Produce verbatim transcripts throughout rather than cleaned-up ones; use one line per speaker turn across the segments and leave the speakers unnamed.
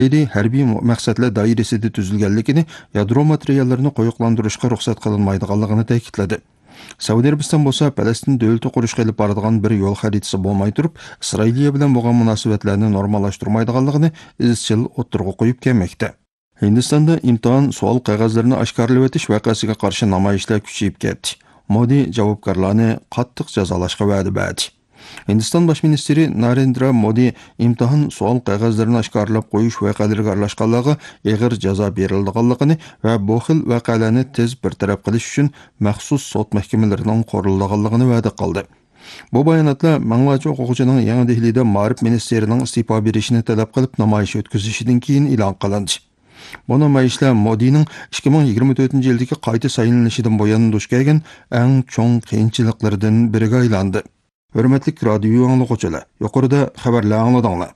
harbiy maqsadlar doirasida tuzilganligini, yadro materiallarini qo'yiqlantirishga ruxsat qilinmaydiganligini ta'kidladi. Saudiya Arabiston bo'lsa, Falastin davlati qurishga olib boradigan bir yo'l xaritasi bo'lmay turib, Isroiliya bilan bo'lgan munosabatlarni normallashtirmaydiganligini izchil o'ttirg'a qo'yib kelmoqda. Hindistonda imtihon savol qog'ozlarini oshkorlab o'tish voqeasiga qarshi namoyishlar kuchayib ketdi. Modi javobgarlarni qattiq jazolashga va'da berdi. Hindiston bosh ministri Narendra Modi imtihon savol qog'ozlarini oshkorlab qo'yish voqealariga aralashganlarga og'ir jazo berilganligini va bu xil voqealarni tez bartaraf qilish uchun maxsus sud mahkamalarining qurilganligini va'da qildi. Bu bayonotlar manglachi o'quvchining Yangi Dehlida Ma'rif ministerining iste'fo berishini talab qilib namoyish o'tkazishidan keyin e'lon qilindi. Bu namoyishlar Modining ikki ming yigirma to'rtinchi yildagi qayta saylanishidan buyon duch kelgan eng cho'ng qiyinchiliklardan biriga aylandi. Hürmetli radyo anlıqçılar, yukarıda haberler anladığınlar.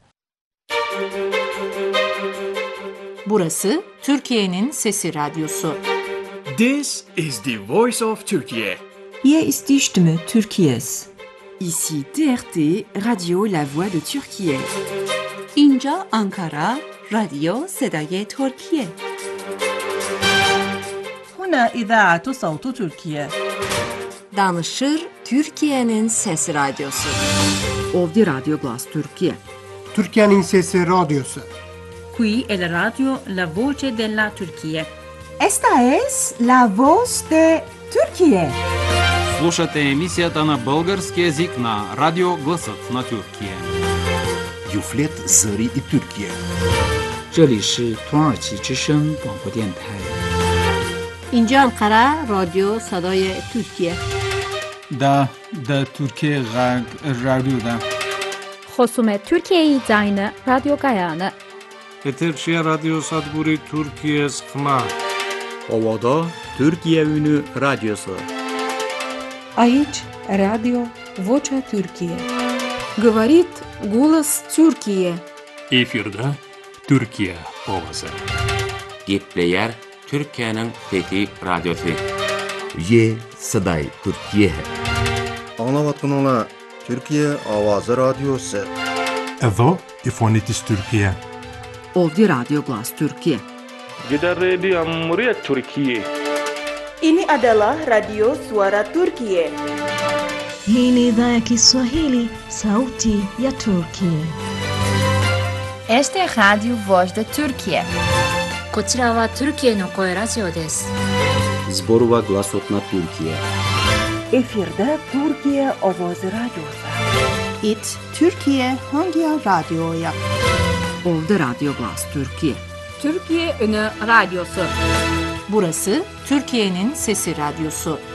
Burası Türkiye'nin Sesi Radyosu.
This is the voice of Turkey.
Hier ist die Stimme Türkiye's.
Ici T R T, Radio La Voix de Türkiye.
İnca Ankara, Radio Sedaye Türkiye.
هنا إذاعة صوت تركيا.
Danışır Türkiye'nin Sesi Radyosu.
Ovdje Radio Glas Türkiye.
Türkiye'nin Sesi Radyosu.
Qui è la radio La Voce della Turchia.
Esta es la voz de Türkiye.
Слушате емисията на български език на Радио Гласът на Türkiye.
Юфлет Зари и Türkiye.
这里是土耳其之声广播电台。
İnca Ankara, Radio Sadaya Türkiye.
Da, da Türkiye Radyo'da.
خصومت Türkiye Zayne Radyo Gayane.
Eterşehir Radyo Sadburi Türkiye Sıkma.
Ovada Türkiye Ünü Radyosu.
Aici Radio Vocea Türkiye.
Говорит голос Türkiye.
Efirde Türkiye ovası.
Gepleyer Türkiye'nin Fethi Radyosu.
Ye Saday Türkiye.
Anlavatkanlar Türkiye Avazı Radyosu.
Evo İfonitis Türkiye.
Ovdje Radio Glas Türkiye.
Kita Radio Muryat Türkiye.
Ini adalah Radio Suara Turkiye.
Hii ni idhaa ya Kiswahili, sauti ya Turkiye.
Este es Radio Voz de Türkiye.
こちらは Türkiyeの声ラジオです。
Zborova Glasot na Türkiye.
Efirde Türkiye Avazı Radyosu.
It Türkiye hangi radyoya?
Ovdje Radio Glas Türkiye.
Türkiye Ünü Radyosu. Burası Türkiye'nin Sesi Radyosu.